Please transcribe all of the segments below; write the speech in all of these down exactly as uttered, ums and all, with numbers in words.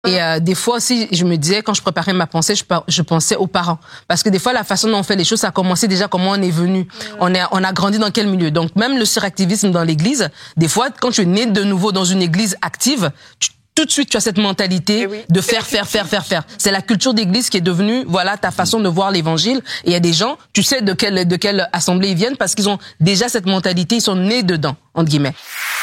Et euh, des fois aussi, je me disais, quand je préparais ma pensée, je, je pensais aux parents. Parce que des fois, la façon dont on fait les choses, ça a commencé déjà comment on est venu. Mmh. On, est, on a grandi dans quel milieu. Donc même le suractivisme dans l'église, des fois, quand tu es né de nouveau dans une église active, tu, tout de suite, tu as cette mentalité oui. de faire, faire, faire, faire, faire. C'est la culture d'église qui est devenue, voilà, ta façon de voir l'évangile. Et il y a des gens, tu sais de quelle, de quelle assemblée ils viennent parce qu'ils ont déjà cette mentalité, ils sont nés dedans, entre guillemets.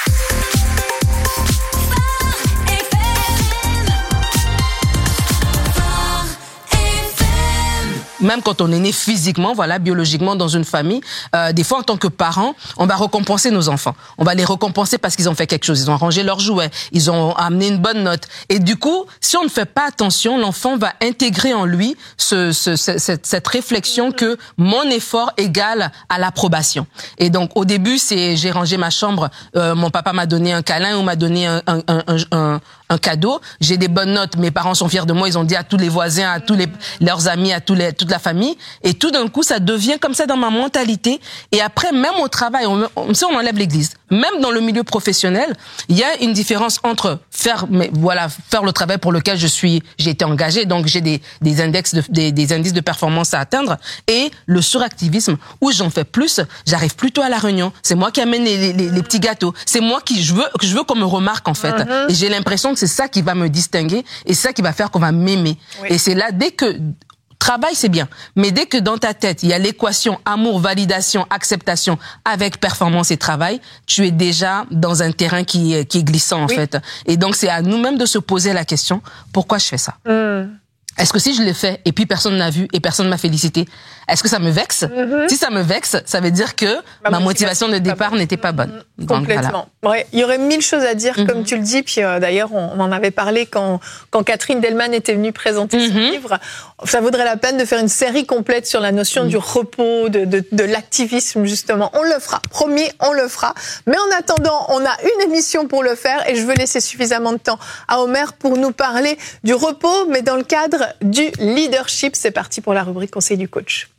Même quand on est né physiquement, voilà, biologiquement dans une famille, euh, des fois en tant que parents, on va récompenser nos enfants. On va les récompenser parce qu'ils ont fait quelque chose. Ils ont rangé leurs jouets, ils ont amené une bonne note. Et du coup, si on ne fait pas attention, l'enfant va intégrer en lui ce, ce, ce, cette, cette réflexion que mon effort égale à l'approbation. Et donc au début, c'est j'ai rangé ma chambre, euh, mon papa m'a donné un câlin ou m'a donné un, un, un, un, un un cadeau, j'ai des bonnes notes, mes parents sont fiers de moi, ils ont dit à tous les voisins, à tous les, leurs amis, à tous les, toute la famille, et tout d'un coup, ça devient comme ça dans ma mentalité, et après, même au travail, on, on, on enlève l'église, même dans le milieu professionnel, il y a une différence entre faire, mais voilà, faire le travail pour lequel je suis, j'ai été engagé, donc j'ai des, des index de, des, des indices de performance à atteindre, et le suractivisme, où j'en fais plus, j'arrive plus tôt à la réunion, c'est moi qui amène les, les, les petits gâteaux, c'est moi qui, je veux, je veux qu'on me remarque, en fait, mm-hmm. et j'ai l'impression que c'est ça qui va me distinguer et c'est ça qui va faire qu'on va m'aimer. Oui. Et c'est là, dès que travail, c'est bien, mais dès que dans ta tête, il y a l'équation amour, validation, acceptation avec performance et travail, tu es déjà dans un terrain qui, qui est glissant, en oui. fait. Et donc, c'est à nous-mêmes de se poser la question, pourquoi je fais ça? Mm. Est-ce que si je l'ai fait et puis personne n'a vu et personne m'a félicité, est-ce que ça me vexe? Mm-hmm. Si ça me vexe, ça veut dire que ma, ma motivation de départ n'était pas bonne. Mm-hmm. Donc, complètement. Voilà. Ouais, il y aurait mille choses à dire, mm-hmm. comme tu le dis. Puis euh, d'ailleurs, on, on en avait parlé quand, quand Catherine Delman était venue présenter mm-hmm. son livre. Ça vaudrait la peine de faire une série complète sur la notion mm-hmm. du repos, de, de, de l'activisme, justement. On le fera. Promis, on le fera. Mais en attendant, on a une émission pour le faire et je veux laisser suffisamment de temps à Omer pour nous parler du repos, mais dans le cadre du leadership. C'est parti pour la rubrique Conseil du coach.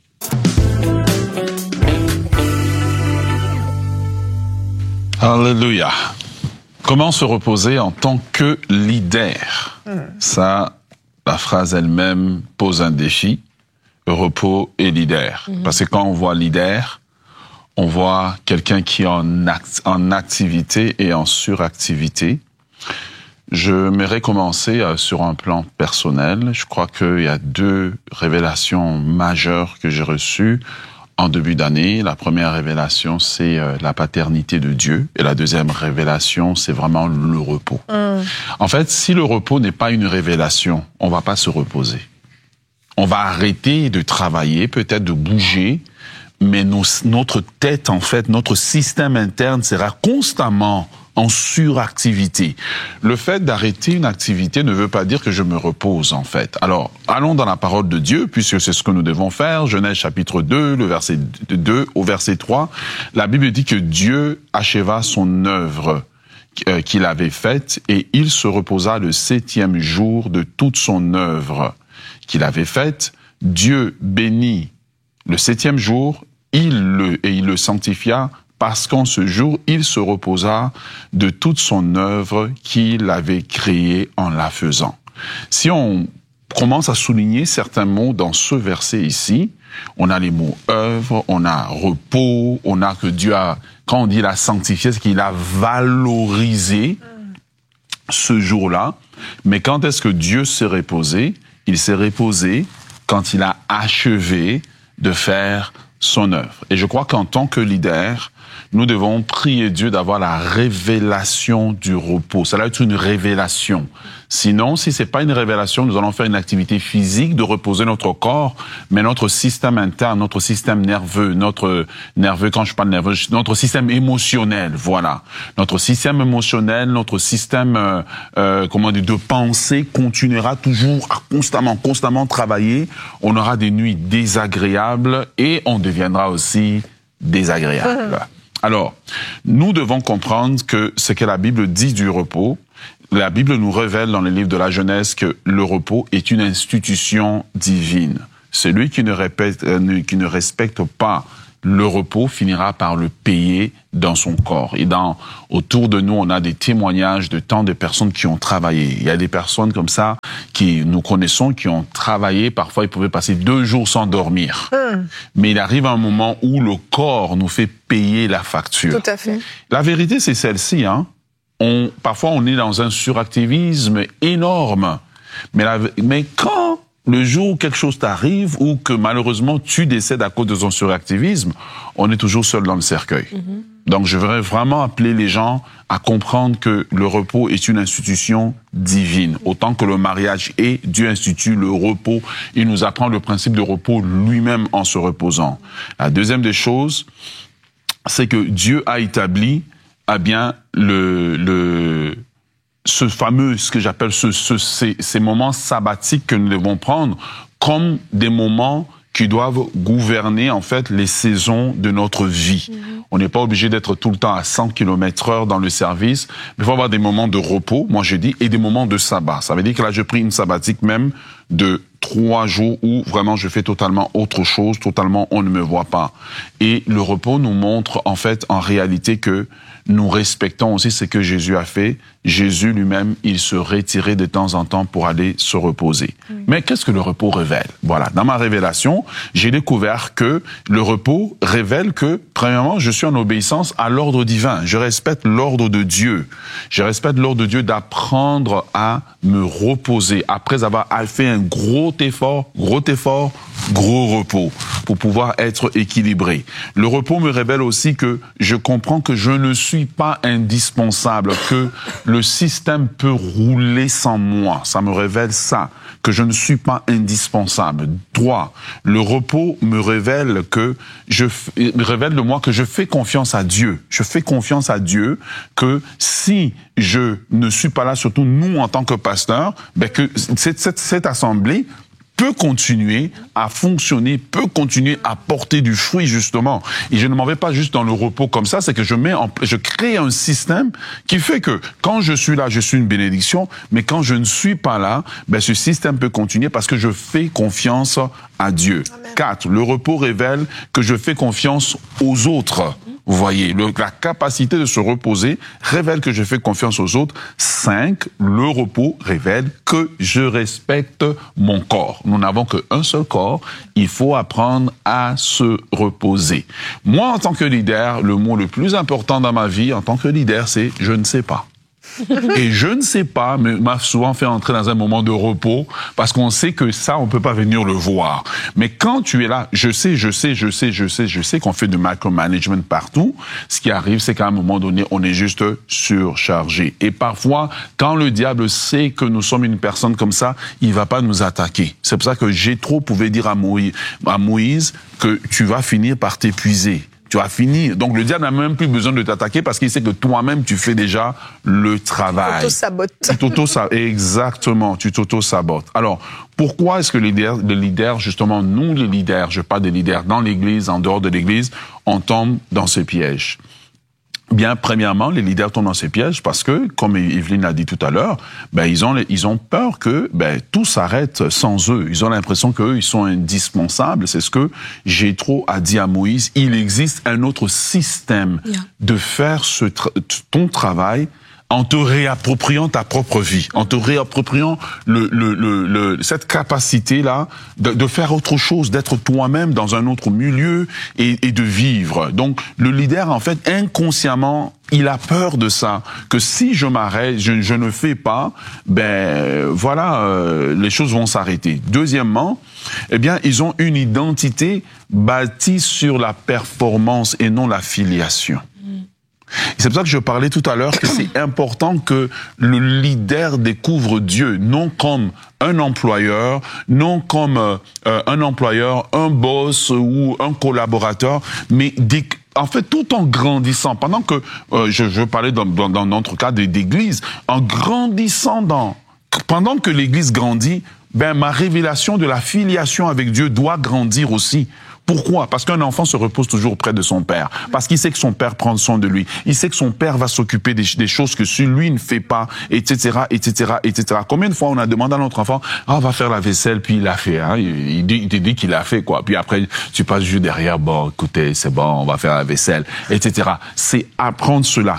Alléluia. Comment se reposer en tant que leader? mmh. Ça, la phrase elle-même pose un défi. Repos et leader. Mmh. Parce que quand on voit leader, on voit quelqu'un qui est en, act- en activité et en suractivité. Je m'aimerais commencer euh, sur un plan personnel. Je crois qu'il y a deux révélations majeures que j'ai reçues en début d'année. La première révélation, c'est euh, la paternité de Dieu. Et la deuxième révélation, c'est vraiment le repos. Mm. En fait, si le repos n'est pas une révélation, on va pas se reposer. On va arrêter de travailler, peut-être de bouger, mais nos, notre tête, en fait, notre système interne sera constamment en suractivité. Le fait d'arrêter une activité ne veut pas dire que je me repose, en fait. Alors, allons dans la parole de Dieu, puisque c'est ce que nous devons faire. Genèse chapitre deux, le verset deux au verset trois. La Bible dit que Dieu acheva son œuvre euh, qu'il avait faite et il se reposa le septième jour de toute son œuvre qu'il avait faite. Dieu bénit le septième jour, il le, et il le sanctifia parce qu'en ce jour, il se reposa de toute son œuvre qu'il avait créée en la faisant. Si on commence à souligner certains mots dans ce verset ici, on a les mots œuvre, on a repos, on a que Dieu a, quand on dit la sanctifié, c'est qu'il a valorisé ce jour-là. Mais quand est-ce que Dieu s'est reposé? Il s'est reposé quand il a achevé de faire son œuvre. Et je crois qu'en tant que leader, nous devons prier Dieu d'avoir la révélation du repos. Ça doit être une révélation. Sinon, si c'est pas une révélation, nous allons faire une activité physique de reposer notre corps, mais notre système interne, notre système nerveux, notre nerveux, quand je parle nerveux, notre système émotionnel, voilà. Notre système émotionnel, notre système, euh, euh, comment dire, de pensée continuera toujours à constamment, constamment travailler. On aura des nuits désagréables et on deviendra aussi désagréable. Alors, nous devons comprendre que ce que la Bible dit du repos, la Bible nous révèle dans le livre de la Genèse que le repos est une institution divine. Celui qui ne, répète, euh, qui ne respecte pas le repos finira par le payer dans son corps. Et dans, autour de nous, on a des témoignages de tant de personnes qui ont travaillé. Il y a des personnes comme ça qui nous connaissons, qui ont travaillé. Parfois, ils pouvaient passer deux jours sans dormir. Mmh. Mais il arrive un moment où le corps nous fait payer la facture. Tout à fait. La vérité, c'est celle-ci, hein. On, parfois, on est dans un suractivisme énorme. Mais, la, mais quand le jour où quelque chose t'arrive ou que malheureusement tu décèdes à cause de ton suractivisme, on est toujours seul dans le cercueil. Mm-hmm. Donc je voudrais vraiment appeler les gens à comprendre que le repos est une institution divine. Autant que le mariage est, Dieu institue le repos. Il nous apprend le principe de repos lui-même en se reposant. La deuxième des choses, c'est que Dieu a établi, eh bien, le... le ce fameux, ce que j'appelle ce, ce, ces, ces moments sabbatiques que nous devons prendre comme des moments qui doivent gouverner, en fait, les saisons de notre vie. Mm-hmm. On n'est pas obligé d'être tout le temps à cent kilomètres heure dans le service, mais il faut avoir des moments de repos, moi je dis, et des moments de sabbat. Ça veut dire que là, je pris une sabbatique même de trois jours où vraiment je fais totalement autre chose, totalement on ne me voit pas. Et le repos nous montre, en fait, en réalité que nous respectons aussi ce que Jésus a fait. Jésus lui-même, il se retirait de temps en temps pour aller se reposer. Oui. Mais qu'est-ce que le repos révèle? Voilà, dans ma révélation, j'ai découvert que le repos révèle que, premièrement, je suis en obéissance à l'ordre divin. Je respecte l'ordre de Dieu. Je respecte l'ordre de Dieu d'apprendre à me reposer après avoir fait un gros effort, gros effort, gros repos pour pouvoir être équilibré. Le repos me révèle aussi que je comprends que je ne suis pas indispensable, que le système peut rouler sans moi. Ça me révèle ça, que je ne suis pas indispensable. Droit. Le repos me révèle que je me révèle de moi que je fais confiance à Dieu. Je fais confiance à Dieu que si je ne suis pas là, surtout nous en tant que pasteurs, ben que cette, cette, cette assemblée peut continuer à fonctionner, peut continuer à porter du fruit, justement. Et je ne m'en vais pas juste dans le repos comme ça, c'est que je mets en, je crée un système qui fait que quand je suis là, je suis une bénédiction, mais quand je ne suis pas là, ben, ce système peut continuer parce que je fais confiance à Dieu. Amen. Quatre, le repos révèle que je fais confiance aux autres. Vous voyez, le, la capacité de se reposer révèle que je fais confiance aux autres. Cinq, le repos révèle que je respecte mon corps. Nous n'avons qu'un seul corps. Il faut apprendre à se reposer. Moi, en tant que leader, le mot le plus important dans ma vie, en tant que leader, c'est « je ne sais pas ». Et je ne sais pas, mais m'a souvent fait entrer dans un moment de repos parce qu'on sait que ça, on peut pas venir le voir. Mais quand tu es là, je sais, je sais, je sais, je sais, je sais qu'on fait du micromanagement partout. Ce qui arrive, c'est qu'à un moment donné, on est juste surchargé. Et parfois, quand le diable sait que nous sommes une personne comme ça, il va pas nous attaquer. C'est pour ça que Jéthro pouvait dire à Moïse, à Moïse que tu vas finir par t'épuiser. Tu as fini. Donc le diable n'a même plus besoin de t'attaquer parce qu'il sait que toi-même, tu fais déjà le travail. Tu t'auto-sabotes. Tu t'auto-sabotes. Exactement, tu t'auto-sabotes. Alors, pourquoi est-ce que les leaders, les leaders, justement, nous les leaders, je parle des leaders dans l'église, en dehors de l'église, on tombe dans ce piège? Bien, premièrement, les leaders tombent dans ces pièges parce que, comme Evelyne l'a dit tout à l'heure, ben ils ont ils ont peur que ben tout s'arrête sans eux. Ils ont l'impression qu'eux ils sont indispensables. C'est ce que Jéthro a dit à Moïse. Il existe un autre système yeah. de faire ce tra- ton travail en te réappropriant ta propre vie, en te réappropriant le, le, le, le, cette capacité-là de, de faire autre chose, d'être toi-même dans un autre milieu et, et de vivre. Donc, le leader, en fait, inconsciemment, il a peur de ça, que si je m'arrête, je, je ne fais pas, ben voilà, euh, les choses vont s'arrêter. Deuxièmement, eh bien, ils ont une identité bâtie sur la performance et non la filiation. C'est pour ça que je parlais tout à l'heure que c'est important que le leader découvre Dieu, non comme un employeur, non comme euh, un employeur, un boss ou un collaborateur, mais des, en fait, tout en grandissant, pendant que, euh, je, je parlais dans, dans, dans notre cas d'église, en grandissant dans, pendant que l'église grandit, ben, ma révélation de la filiation avec Dieu doit grandir aussi, Pourquoi? Parce qu'un enfant se repose toujours près de son père. Parce qu'il sait que son père prend soin de lui. Il sait que son père va s'occuper des, des choses que si lui ne fait pas, et cetera, et cetera, et cetera. Combien de fois on a demandé à notre enfant, ah, va faire la vaisselle, puis il l'a fait, hein. Il, il, dit, il te dit qu'il l'a fait, quoi. Puis après, tu passes juste derrière, bon, écoutez, c'est bon, on va faire la vaisselle, et cetera. C'est apprendre cela.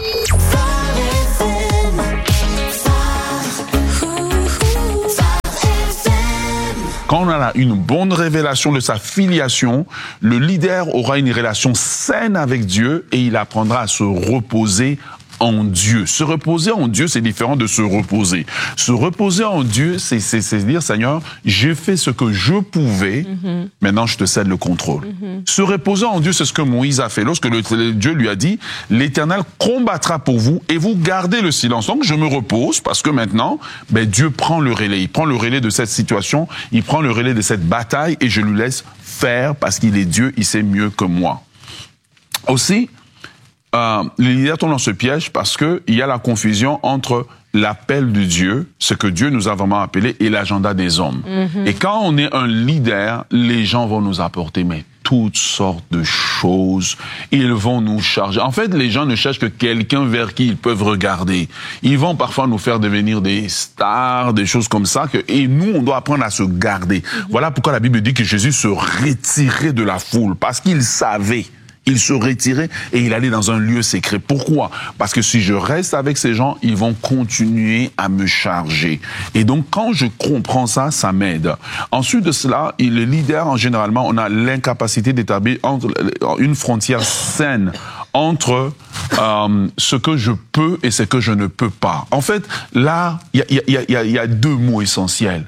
Quand on a une bonne révélation de sa filiation, le leader aura une relation saine avec Dieu et il apprendra à se reposer en Dieu. Se reposer en Dieu, c'est différent de se reposer. Se reposer en Dieu, c'est, c'est, c'est dire, Seigneur, j'ai fait ce que je pouvais, mm-hmm. maintenant je te cède le contrôle. Mm-hmm. Se reposer en Dieu, c'est ce que Moïse a fait. Lorsque le, le, Dieu lui a dit, l'Éternel combattra pour vous et vous gardez le silence. Donc je me repose parce que maintenant, ben, Dieu prend le relais. Il prend le relais de cette situation, il prend le relais de cette bataille et je lui laisse faire parce qu'il est Dieu, il sait mieux que moi. Aussi, Euh, les leaders tombent dans ce piège parce que il y a la confusion entre l'appel de Dieu, ce que Dieu nous a vraiment appelé, et l'agenda des hommes. Mm-hmm. Et quand on est un leader, les gens vont nous apporter mais toutes sortes de choses. Ils vont nous charger. En fait, les gens ne cherchent que quelqu'un vers qui ils peuvent regarder. Ils vont parfois nous faire devenir des stars, des choses comme ça. Que, et nous, on doit apprendre à se garder. Mm-hmm. Voilà pourquoi la Bible dit que Jésus se retirait de la foule, parce qu'il savait. Il se retirait et il allait dans un lieu secret. Pourquoi? Parce que si je reste avec ces gens, ils vont continuer à me charger. Et donc, quand je comprends ça, ça m'aide. Ensuite de cela, le leader, en généralement, on a l'incapacité d'établir entre une frontière saine entre euh, ce que je peux et ce que je ne peux pas. En fait, là, il y a, y a, y a, y a deux mots essentiels.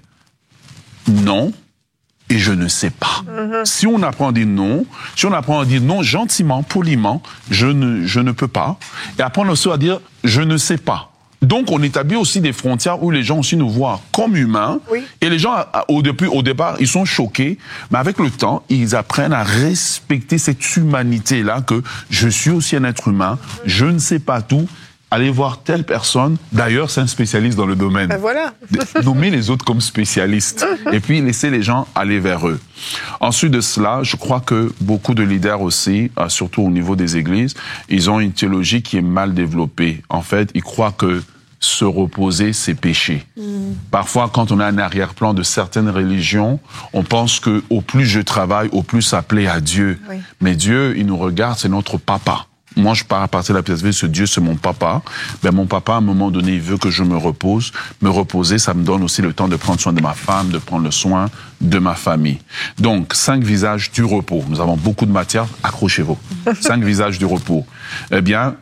Non. Et je ne sais pas. Mm-hmm. Si on apprend à dire non, si on apprend à dire non gentiment, poliment, je ne, je ne peux pas. Et apprendre aussi à dire je ne sais pas. Donc, on établit aussi des frontières où les gens aussi nous voient comme humains. Oui. Et les gens, au début, au départ, ils sont choqués. Mais avec le temps, ils apprennent à respecter cette humanité-là que je suis aussi un être humain, je ne sais pas tout. Allez voir telle personne, d'ailleurs c'est un spécialiste dans le domaine. Ben voilà. Nommer les autres comme spécialistes et puis laisser les gens aller vers eux. Ensuite de cela, je crois que beaucoup de leaders aussi, surtout au niveau des églises, ils ont une théologie qui est mal développée. En fait, ils croient que se reposer, c'est péché. Mm. Parfois, quand on a un arrière-plan de certaines religions, on pense que au plus je travaille, au plus ça plaît à Dieu. Oui. Mais Dieu, il nous regarde, c'est notre papa. Moi, je pars à partir de la P S V, ce Dieu, c'est mon papa. Ben, mon papa, à un moment donné, il veut que je me repose. Me reposer, ça me donne aussi le temps de prendre soin de ma femme, de prendre le soin de ma famille. Donc, cinq visages du repos. Nous avons beaucoup de matière. Accrochez-vous. Cinq visages du repos. Eh bien,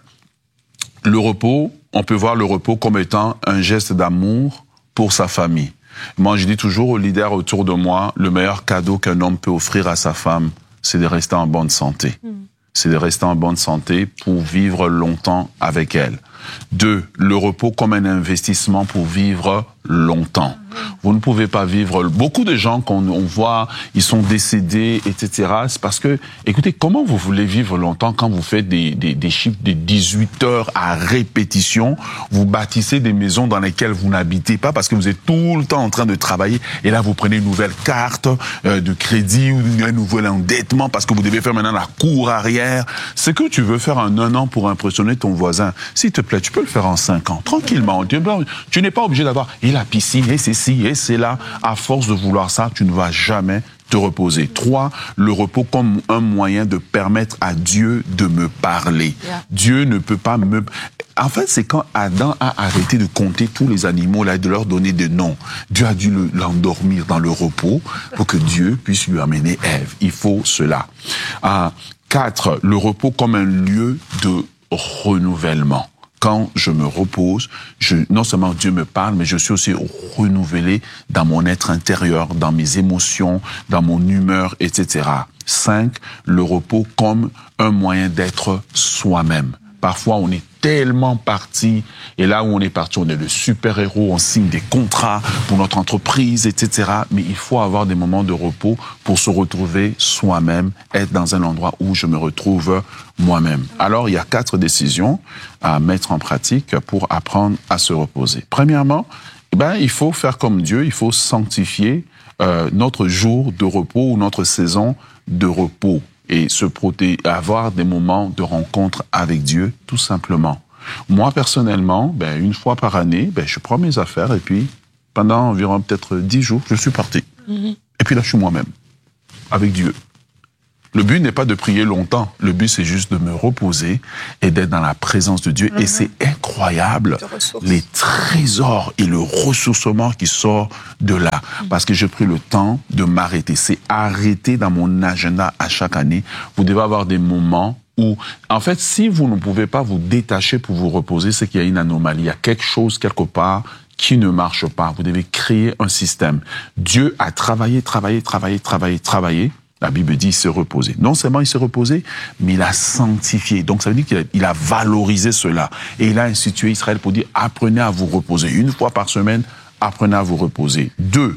le repos, on peut voir le repos comme étant un geste d'amour pour sa famille. Moi, je dis toujours aux leaders autour de moi, le meilleur cadeau qu'un homme peut offrir à sa femme, c'est de rester en bonne santé. Mm. C'est de rester en bonne santé pour vivre longtemps avec elle. Deux, le repos comme un investissement pour vivre longtemps. Vous ne pouvez pas vivre... Beaucoup de gens qu'on on voit, ils sont décédés, et cetera. C'est parce que, écoutez, comment vous voulez vivre longtemps quand vous faites des, des, des chiffres de dix-huit heures à répétition, vous bâtissez des maisons dans lesquelles vous n'habitez pas parce que vous êtes tout le temps en train de travailler et là vous prenez une nouvelle carte euh, de crédit ou un nouvel endettement parce que vous devez faire maintenant la cour arrière. Ce que tu veux faire en un an pour impressionner ton voisin, s'il te plaît, tu peux le faire en cinq ans, tranquillement. Tu, tu n'es pas obligé d'avoir et la piscine, et c'est ci, et c'est là. À force de vouloir ça, tu ne vas jamais te reposer. Trois, le repos comme un moyen de permettre à Dieu de me parler. Yeah. Dieu ne peut pas me... En fait, c'est quand Adam a arrêté de compter tous les animaux là et de leur donner des noms. Dieu a dû le, l'endormir dans le repos pour que Dieu puisse lui amener Ève. Il faut cela. Ah, quatre, le repos comme un lieu de renouvellement. Quand je me repose, je, non seulement Dieu me parle, mais je suis aussi renouvelé dans mon être intérieur, dans mes émotions, dans mon humeur, et cetera. Cinq, le repos comme un moyen d'être soi-même. Parfois, on est tellement parti, et là où on est parti, on est le super-héros, on signe des contrats pour notre entreprise, et cetera. Mais il faut avoir des moments de repos pour se retrouver soi-même, être dans un endroit où je me retrouve moi-même. Alors, il y a quatre décisions à mettre en pratique pour apprendre à se reposer. Premièrement, ben, il faut faire comme Dieu, il faut sanctifier euh, notre jour de repos ou notre saison de repos et se protéger, avoir des moments de rencontre avec Dieu, tout simplement. Moi, personnellement, ben, une fois par année, ben, je prends mes affaires et puis, pendant environ peut-être dix jours, je suis parti. Mm-hmm. Et puis là, je suis moi-même, avec Dieu. Le but n'est pas de prier longtemps. Le but, c'est juste de me reposer et d'être dans la présence de Dieu. Mm-hmm. Et c'est incroyable, les trésors et le ressourcement qui sort de là. Mm-hmm. Parce que j'ai pris le temps de m'arrêter. C'est arrêté dans mon agenda à chaque année. Vous devez avoir des moments où, en fait, si vous ne pouvez pas vous détacher pour vous reposer, c'est qu'il y a une anomalie. Il y a quelque chose, quelque part, qui ne marche pas. Vous devez créer un système. Dieu a travaillé, travaillé, travaillé, travaillé, travaillé. La Bible dit, il s'est reposé. Non seulement il s'est reposé, mais il a sanctifié. Donc ça veut dire qu'il a, il a valorisé cela. Et il a institué Israël pour dire, apprenez à vous reposer. Une fois par semaine, apprenez à vous reposer. Deux,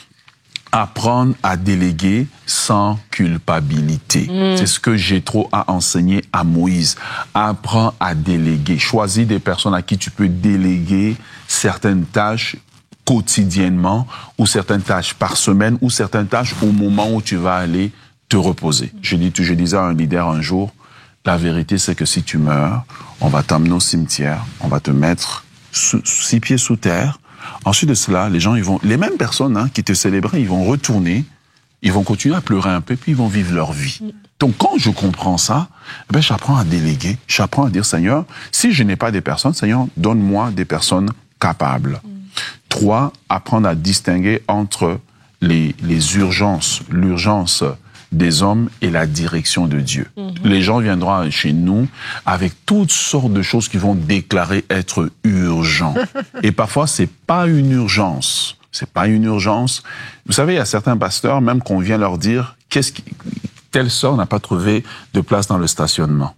apprendre à déléguer sans culpabilité. Mmh. C'est ce que Jéthro a enseigné à Moïse. Apprends à déléguer. Choisis des personnes à qui tu peux déléguer certaines tâches quotidiennement, ou certaines tâches par semaine, ou certaines tâches au moment où tu vas aller te reposer. Je, dis, je disais à un leader un jour, la vérité c'est que si tu meurs, on va t'emmener au cimetière, on va te mettre sous, six pieds sous terre. Ensuite de cela, les gens, ils vont, les mêmes personnes hein, qui te célébraient, ils vont retourner, ils vont continuer à pleurer un peu, puis ils vont vivre leur vie. Donc quand je comprends ça, eh ben, j'apprends à déléguer, j'apprends à dire, Seigneur, si je n'ai pas des personnes, Seigneur, donne-moi des personnes capables. Trois, apprendre à distinguer entre les, les urgences, l'urgence des hommes et la direction de Dieu. Mm-hmm. Les gens viendront chez nous avec toutes sortes de choses qui vont déclarer être urgents. Et parfois, c'est pas une urgence. C'est pas une urgence. Vous savez, il y a certains pasteurs, même qu'on vient leur dire, qu'est-ce qui, telle sœur n'a pas trouvé de place dans le stationnement.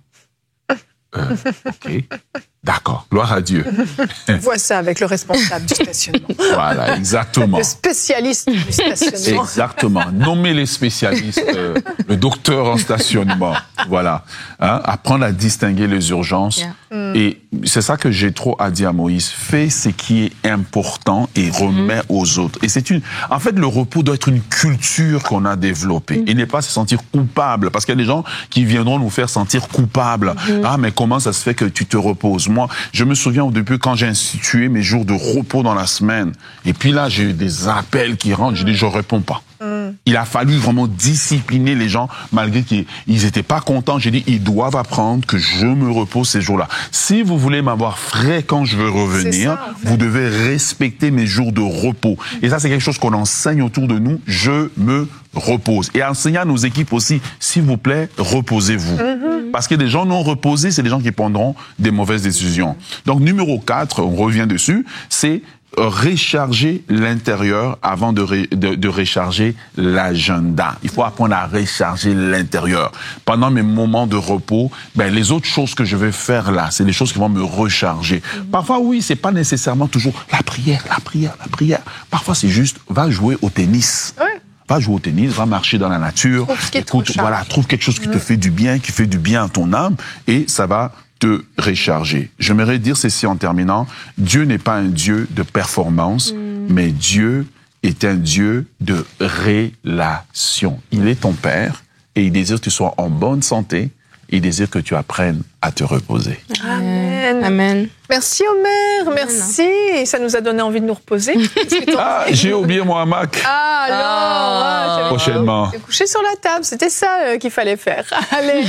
Euh, ok. D'accord, gloire à Dieu. Vois ça avec le responsable du stationnement. Voilà, exactement. Le spécialiste du stationnement. Exactement. Nommez les spécialistes, euh, le docteur en stationnement. Voilà. Hein, apprendre à distinguer les urgences. Yeah. Mm. Et c'est ça que Jéthro a dit à Moïse. Fais ce qui est important et remets mm. aux autres. Et c'est une, en fait, le repos doit être une culture qu'on a développée. Mm. Et n'est pas se sentir coupable. Parce qu'il y a des gens qui viendront nous faire sentir coupables. Mm. Ah, mais comment ça se fait que tu te reposes? Moi, je me souviens au début quand j'ai institué mes jours de repos dans la semaine. Et puis là, j'ai eu des appels qui rentrent. J'ai dit, je réponds pas. Mm. Il a fallu vraiment discipliner les gens, malgré qu'ils n'étaient pas contents. J'ai dit, ils doivent apprendre que je me repose ces jours-là. Si vous voulez m'avoir frais quand je veux revenir, ça, en fait. Vous devez respecter mes jours de repos. Et ça, c'est quelque chose qu'on enseigne autour de nous. Je me repose. Et enseigner à nos équipes aussi, s'il vous plaît, reposez-vous. Mm-hmm. Parce que des gens non reposés, c'est des gens qui prendront des mauvaises décisions. Donc, numéro quatre, on revient dessus, c'est recharger l'intérieur avant de, ré, de, de recharger l'agenda. Il faut apprendre à recharger l'intérieur. Pendant mes moments de repos, ben, les autres choses que je vais faire là, c'est les choses qui vont me recharger. Mm-hmm. Parfois, oui, c'est pas nécessairement toujours la prière, la prière, la prière. Parfois, c'est juste, va jouer au tennis. Oui. Va jouer au tennis, va marcher dans la nature. Écoute, voilà, trouve quelque chose qui mmh. te fait du bien, qui fait du bien à ton âme, et ça va te recharger. J'aimerais dire ceci en terminant. Dieu n'est pas un Dieu de performance, mmh. mais Dieu est un Dieu de relation. Il est ton Père et il désire que tu sois en bonne santé. Il désire que tu apprennes à te reposer. Amen. Amen. Merci Omer, merci. Et ça nous a donné envie de nous reposer. Ah, j'ai oublié mon hamac. Ah non, ah, ah, prochainement. J'ai couché sur la table, c'était ça euh, qu'il fallait faire. Allez.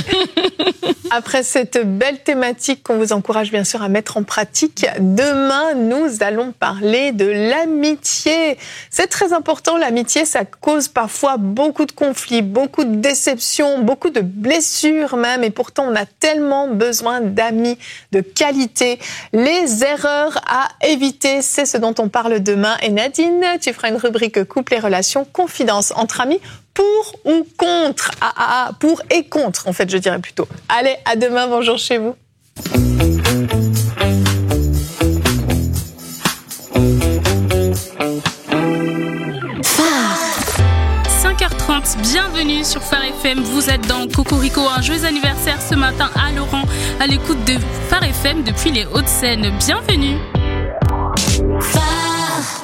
Après cette belle thématique qu'on vous encourage bien sûr à mettre en pratique, demain nous allons parler de l'amitié. C'est très important, l'amitié, ça cause parfois beaucoup de conflits, beaucoup de déceptions, beaucoup de blessures même, et pourtant on a tellement besoin d'amis de qualité. Les erreurs à éviter, c'est ce dont on parle demain. Et Nadine, tu feras une rubrique couple et relations, confidence entre amis, pour ou contre. Ah, ah, ah, pour et contre, en fait, je dirais plutôt. Allez, à demain, bonjour chez vous. cinq heures trente, bienvenue sur Phare F M. Vous êtes dans Cocorico, un joyeux anniversaire ce matin à Laurent, à l'écoute de Phare F M depuis les Hauts-de-Seine. Bienvenue. Phare.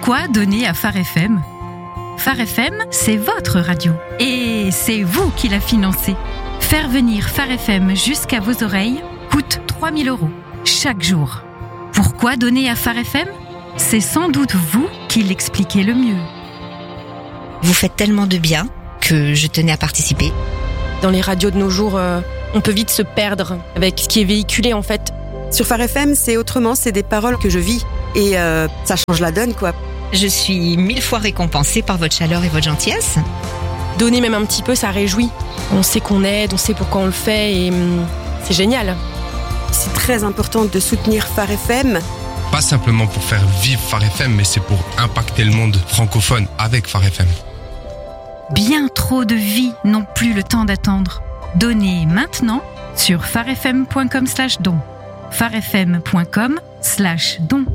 Pourquoi donner à Phare F M ? Phare F M, c'est votre radio. Et c'est vous qui la financez. Faire venir Phare F M jusqu'à vos oreilles coûte trois mille euros chaque jour. Pourquoi donner à Phare F M ? C'est sans doute vous qui l'expliquez le mieux. Vous faites tellement de bien que je tenais à participer. Dans les radios de nos jours, euh, on peut vite se perdre avec ce qui est véhiculé en fait. Sur Phare F M, c'est autrement, c'est des paroles que je vis. Et euh, ça change la donne, quoi. Je suis mille fois récompensée par votre chaleur et votre gentillesse. Donner même un petit peu, ça réjouit. On sait qu'on aide, on sait pourquoi on le fait et hum, c'est génial. C'est très important de soutenir Phare F M. Pas simplement pour faire vivre Phare F M, mais c'est pour impacter le monde francophone avec Phare F M. Bien trop de vies n'ont plus le temps d'attendre. Donnez maintenant sur pharefm.com slash don. pharefm.com slash don.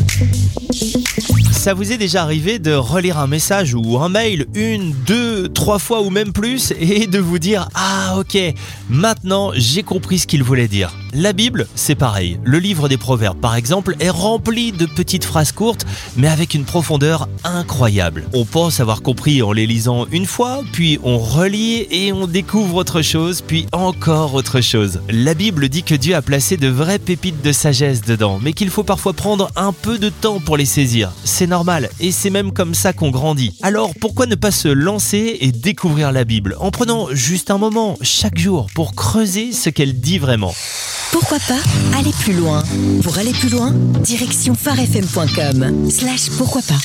Ça vous est déjà arrivé de relire un message ou un mail une, deux, trois fois ou même plus et de vous dire « Ah ok, maintenant j'ai compris ce qu'il voulait dire ». La Bible, c'est pareil. Le livre des Proverbes, par exemple, est rempli de petites phrases courtes, mais avec une profondeur incroyable. On pense avoir compris en les lisant une fois, puis on relit et on découvre autre chose, puis encore autre chose. La Bible dit que Dieu a placé de vraies pépites de sagesse dedans, mais qu'il faut parfois prendre un peu de temps pour les saisir. C'est normal, et c'est même comme ça qu'on grandit. Alors pourquoi ne pas se lancer et découvrir la Bible, en prenant juste un moment, chaque jour, pour creuser ce qu'elle dit vraiment. Pourquoi pas aller plus loin. Pour aller plus loin, direction pharefm.com slash pourquoi pas.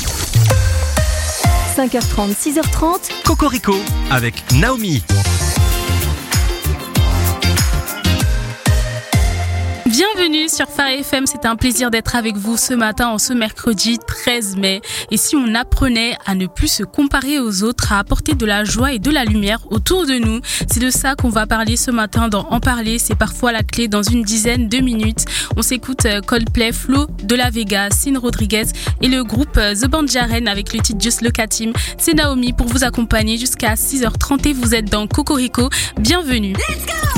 cinq heures trente, six heures trente. Cocorico avec Naomi. Bienvenue sur Phare F M, c'est un plaisir d'être avec vous ce matin en ce mercredi treize mai. Et si on apprenait à ne plus se comparer aux autres, à apporter de la joie et de la lumière autour de nous, c'est de ça qu'on va parler ce matin dans En Parler, c'est parfois la clé dans une dizaine de minutes. On s'écoute Coldplay, Flo de la Vega, Sin Rodriguez et le groupe The Bandiaren avec le titre Just Look at Him. C'est Naomi pour vous accompagner jusqu'à six heures trente et vous êtes dans Cocorico. Bienvenue. Let's go!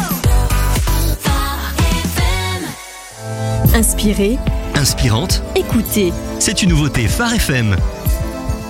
Inspirée, inspirante, écoutez. C'est une nouveauté Phare F M.